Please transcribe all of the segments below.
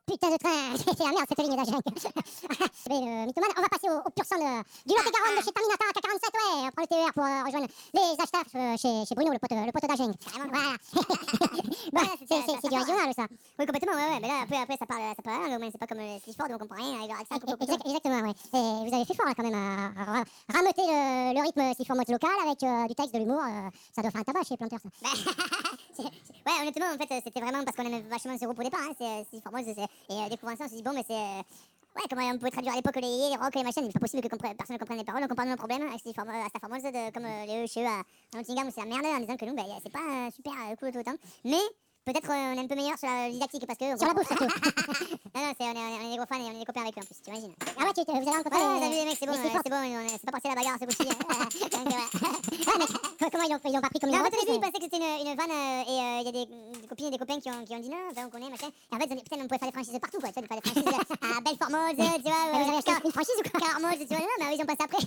putain de train. C'est la merde cette ligne d'Agen. Mythomane. On va passer au pur sang du Lot-et-Garonne de chez Terminata K47. Ouais, on prend le TER pour rejoindre les acheteurs chez Bruno, le pote d'Agen. Voilà. C'est du régional ça. Oui, complètement, ouais. Mais là, après ça parle langue, mais c'est pas comme les Stitchford, donc on comprend rien avec leur accent. Exactement, ouais. Et vous avez fait fort là quand même à rameuter le rythme Stitchford local avec du texte, de l'humour. Ça doit faire un tabac chez Planteur ça. Ouais, honnêtement, en fait, c'était vraiment parce qu'on aimait vachement ce groupe au départ. Hein, c'est Stitchford, et découvrant ça, on s'est dit, bon, mais c'est. Ouais, comment on pouvait traduire à l'époque les rock, les machines, c'est pas possible que personne ne comprenne les paroles, donc on parle de nos problèmes avec Stitchford, comme les chez eux à Nottingham où c'est la merde en disant que nous, bah, c'est pas super cool tout le temps. Mais peut-être on est un peu meilleur sur la didactique parce que. Sur la bouffe surtout. Non, on est des gros fans et on est des copains avec eux en plus, t'imagines. Ah ouais, vous avez rencontré. Ouais, t'as vu les mecs, c'est bon, c'est pas passé la bagarre, c'est possible. Ouais, comment ils l'ont pas pris comme une en fait, grosse au début, ils piste, pensaient que c'était une vanne et il y a des copines et des copains qui ont dit non, on connaît, machin. Et en fait, putain, on pouvait faire des franchises partout, quoi. Tu vois, faire des franchises à Belfort-Moz, tu vois. vous avez acheté une franchise ou quoi? Carmoz, tu vois, non, mais ils ont passé après.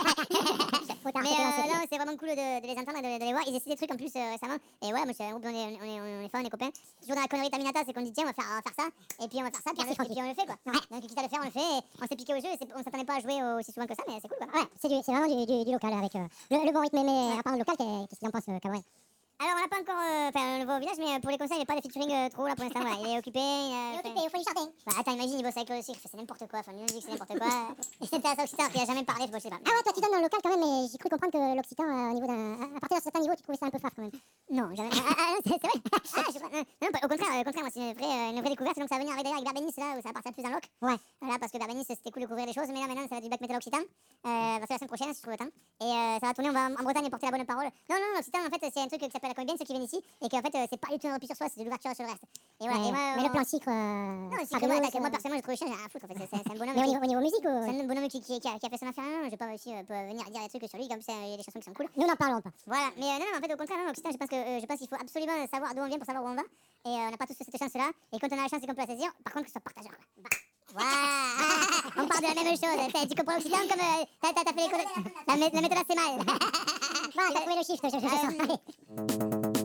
Mais non, c'est vraiment cool de les entendre et de les voir. Ils essaient des trucs en plus récemment. Et ouais, moi, c'est un groupe, on est fans, on est copains. Toujours dans la connerie Terminata, c'est qu'on dit tiens, on va faire ça. Et puis on va faire ça, puis on le fait, quoi. Donc, quitte à le faire, on le fait. Et on s'est piqué au jeu. On s'attendait pas à jouer aussi souvent que ça, mais c'est cool, quoi. Ouais, c'est vraiment du local avec le bon rythme. Mais à part le local, qu'est-ce qu'il en pense, Cameron? Alors, on n'a pas encore on le voit au village, mais pour les concerts, il n'y a pas de featuring trop là pour l'instant. Voilà. Il est occupé. Il est occupé, il faut du jardin. Bah, attends, imagine, il bosse avec le cirque, c'est n'importe quoi. Enfin, musique, c'est n'importe quoi. Et c'était à Occitan qui a jamais parlé, je sais pas. Ah ouais, toi tu donnes dans le local quand même, mais j'ai cru comprendre que l'Occitan, au niveau à partir d'un certain niveau, tu trouvais ça un peu faf quand même. Non, jamais. C'est vrai. Je sais pas. Non, au contraire, moi, c'est une vraie découverte. Donc, ça va venir avec Verbenis, là, où ça va partir plus dans le rock. Ouais. Voilà, parce que Verbenis, c'était cool de découvrir des choses, mais là, maintenant, ça va être du black metal occitan. Parce que la semaine prochaine, si je trouve le temps. Et ça va tourner, on va en Bretagne porter la bonne parole. Non, l'occitan, en fait, c'est un truc qui s'appelle la comédie, ceux qui viennent ici, et qu'en fait, c'est pas du tout un repli sur soi, c'est de l'ouverture sur le reste. Et voilà. Mais le plan cycle. Non, le cycle, moi, personnellement, j'ai trouvé chiant, j'ai rien à foutre. En fait, c'est un bonhomme. Mais au niveau musique, C'est un bonhomme qui a fait son affaire. Non, je vais pas aussi venir dire des trucs sur lui, comme ça, il y a des chansons qui sont cool. nous n'en parlons pas. Voilà, mais non, en fait, au contraire, l'Occitan, je pense qu'il faut absolument savoir d'où on vient pour savoir où on va. Et on n'a pas tous cette chance-là. Et quand on a la chance, c'est qu'on peut la saisir. Par contre, que ce soit partageur. Voilà, on parle de la même chose. Tu comprends l'Occitan comme t'as fait les codes. La méthode, c'est mal. Bah, t'as trouvé le shift, je sens.